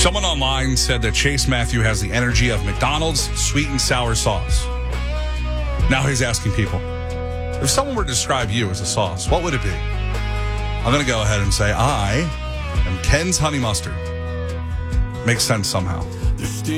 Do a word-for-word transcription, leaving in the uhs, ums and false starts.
Someone online said that Chase Matthew has the energy of McDonald's sweet and sour sauce. Now he's asking people, if someone were to describe you as a sauce, what would it be? I'm going to go ahead and say I am Ken's Honey Mustard. Makes sense somehow.